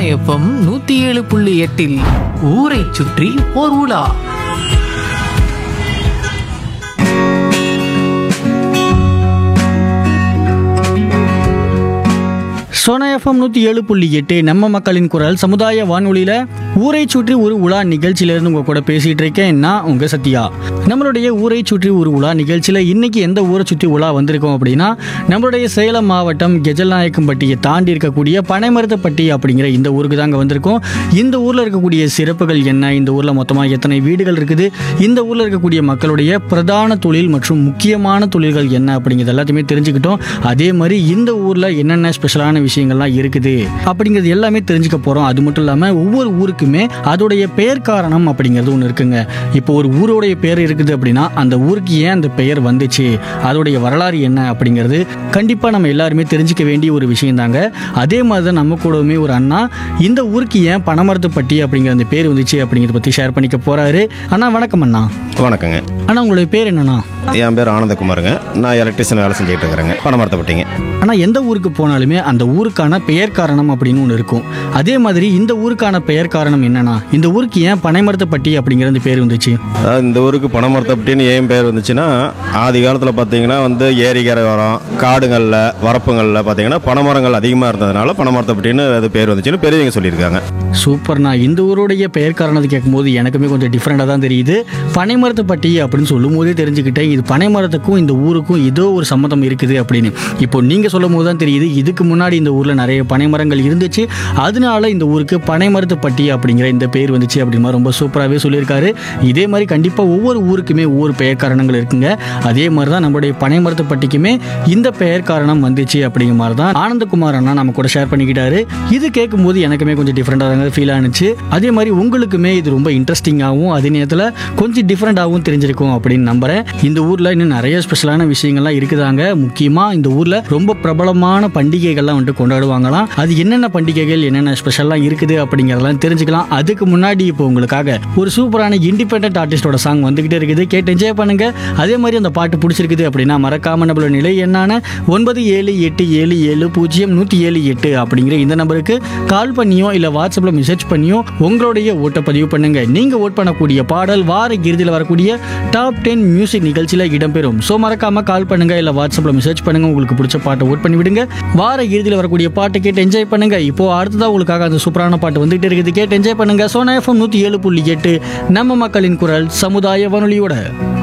FM 107.8 ஊரை சுற்றி ஓர் உலா. சோனா எஃப்எம் 107.8 நம்ம மக்களின் குரல் சமுதாய வானொலியில் ஊரை சுற்றி ஒரு உலா நிகழ்ச்சியிலேருந்து உங்கள் கூட பேசிகிட்டு இருக்கேன். நான் உங்கள் சத்யா. நம்மளுடைய ஊரை சுற்றி ஒரு உலா நிகழ்ச்சியில் இன்றைக்கி எந்த ஊரை சுற்றி உலா வந்திருக்கோம் அப்படின்னா, நம்மளுடைய சேலம் மாவட்டம் கெஜல்நாயக்கம்பட்டியை தாண்டி இருக்கக்கூடிய பனைமரத்துப்பட்டி அப்படிங்கிற இந்த ஊருக்கு தாங்க வந்திருக்கோம். இந்த ஊரில் இருக்கக்கூடிய சிறப்புகள் என்ன, இந்த ஊரில் மொத்தமாக எத்தனை வீடுகள் இருக்குது, இந்த ஊரில் இருக்கக்கூடிய மக்களுடைய பிரதான தொழில் மற்றும் முக்கியமான தொழில்கள் என்ன அப்படிங்கிறது எல்லாத்தையுமே தெரிஞ்சுக்கிட்டோம். அதே மாதிரி இந்த ஊரில் என்னென்ன ஸ்பெஷலான விஷயங்கள்லாம் இருக்குது அப்படிங்கிறது எல்லாமே தெரிஞ்சுக்க போறோம். அது மட்டும் இல்லாம ஒவ்வொரு ஊருக்குமே அதோடைய பெயர் காரணம் அப்படிங்கிறது ஒன்று இருக்குங்க. இப்போ ஒரு ஊரோடைய பெயர் இருக்குது அப்படின்னா அந்த ஊருக்கு ஏன் அந்த பெயர் வந்துச்சு, அதோடைய வரலாறு என்ன அப்படிங்கிறது கண்டிப்பா நம்ம எல்லாருமே தெரிஞ்சுக்க வேண்டிய ஒரு விஷயம் தாங்க. அதே மாதிரி தான் நம்ம கூடவுமே ஒரு அண்ணா இந்த ஊருக்கு ஏன் பனைமரத்துப்பட்டி அப்படிங்கிற அந்த பேர் வந்துச்சு அப்படிங்கிறத பத்தி ஷேர் பண்ணிக்க போறாரு. அண்ணா வணக்கம். அண்ணா வணக்கங்க. அண்ணா உங்களுடைய பேர் என்னண்ணா? என் பேர் ஆனந்தகுமாருங்க. நான் எலக்ட்ரிஷியன் வேலை செஞ்சுட்டு இருக்கிறேங்க, பனைமரத்துப்பட்டிங்க. ஆனால் எந்த ஊருக்கு போனாலுமே அந்த ஊருக்கான பெயர் காரணம் அப்படின்னு ஒன்று இருக்கும். அதே மாதிரி இந்த ஊருக்கான பெயர் காரணம் என்னன்னா, இந்த ஊருக்கு ஏன் பனைமரத்துப்பட்டி அப்படிங்கிற அந்த பேர் வந்துச்சு? இந்த ஊருக்கு பனைமரத்துப்பட்டின்னு ஏன் பேர் வந்துச்சுன்னா, ஆதி காலத்தில் பார்த்தீங்கன்னா ஏரிக்கரை வரம் காடுகளில் வரப்புகளில் பார்த்தீங்கன்னா பனைமரங்கள் அதிகமாக இருந்ததுனால பனைமரத்துப்பட்டின்னு அது பேர் வந்துச்சுன்னு பெரியவங்க சொல்லியிருக்காங்க. சூப்பர்ண்ணா. இந்த ஊருடைய பெயர் காரணத்தை கேட்கும்போது எனக்குமே கொஞ்சம் டிஃப்ரெண்டாக தான் தெரியுது. பனைமரத்துப்பட்டி அப்படின்னு சொல்லும் போதே தெரிஞ்சுக்கிட்டேன் இது பனைமரத்துக்கும் இந்த ஊருக்கும் ஏதோ ஒரு சம்மந்தம் இருக்குது அப்படின்னு. இப்போ நீங்கள் சொல்லும் போது தான் தெரியுது இதுக்கு முன்னாடி இந்த ஊரில் நிறைய பனைமரங்கள் இருந்துச்சு, அதனால இந்த ஊருக்கு பனைமரத்துப்பட்டி அப்படிங்கிற இந்த பேர் வந்துச்சு அப்படின்னு ரொம்ப சூப்பராகவே சொல்லியிருக்காரு. இதே மாதிரி கண்டிப்பாக ஒவ்வொரு ஊருக்குமே ஒவ்வொரு பெயர் காரணங்கள் இருக்குங்க. அதே மாதிரி தான் நம்மளுடைய பனைமரத்துப்பட்டிக்குமே இந்த பெயர் காரணம் வந்துச்சு அப்படிங்கிற மாதிரி தான் ஆனந்தகுமார் அண்ணா நம்ம கூட ஷேர் பண்ணிக்கிட்டாரு. இது கேட்கும்போது எனக்குமே கொஞ்சம் டிஃப்ரெண்டாக ஃபீல் ஆனிச்சு. அதே மாதிரி உங்களுக்குமே இது ரொம்ப இன்ட்ரெஸ்டிங்காகவும் அதே நேரத்தில் கொஞ்சம் டிஃப்ரெண்டாகவும் தெரிஞ்சிருக்கும் அப்படின்னு நம்புறேன். இந்த ஊரில் இன்னும் நிறைய ஸ்பெஷலான விஷயங்கள்லாம் இருக்குதாங்க. முக்கியமாக இந்த ஊரில் ரொம்ப பிரபலமான பண்டிகைகள்லாம் வந்துட்டு கொண்டாடுவாங்களாம். அது என்னென்ன பண்டிகைகள் என்னென்ன ஸ்பெஷல்லாம் இருக்குது அப்படிங்கிறதெல்லாம் தெரிஞ்சுக்கலாம். அதுக்கு முன்னாடி இப்போ உங்களுக்காக ஒரு சூப்பரான இண்டிபெண்டன்ட் ஆர்டிஸ்டோட சாங் வந்துகிட்டே இருக்குது, கேட்டு என்ஜாய் பண்ணுங்க. அதே மாதிரி அந்த பாட்டு பிடிச்சிருக்குது அப்படின்னா மறக்காம நம்மளோட நிலை என்னான 9787700178 அப்படிங்கிற இந்த நம்பருக்கு கால் பண்ணியோ இல்லை வாட்ஸ்அப்பில் மெசேஜ் பண்ணியோ உங்களுடைய ஓட்டை பதிவு பண்ணுங்க. நீங்க ஓட் பண்ணக்கூடிய பாடல் வார இறுதியில் வரக்கூடிய டாப் 10 மியூசிக் நிகழ்ச்சியில் இடம்பெறும். ஸோ மறக்காம கால் பண்ணுங்க இல்லை வாட்ஸ்அப்பில் மெசேஜ் பண்ணுங்க. உங்களுக்கு பிடிச்ச பாட்டை ஓட் பண்ணி விடுங்க. வார இறுதியில் வரக்கூடிய பாட்டை கேட்டு என்ஜாய் பண்ணுங்க. இப்போ அடுத்ததா உங்களுக்காக அந்த சூப்பரான பாட்டு வந்துட்டு இருக்குது, கேட்டு என்ஜாய் பண்ணுங்க. சோனா எஃப்எம் 107.8 நம்ம மக்களின் குரல் சமுதாய வானொலியோட.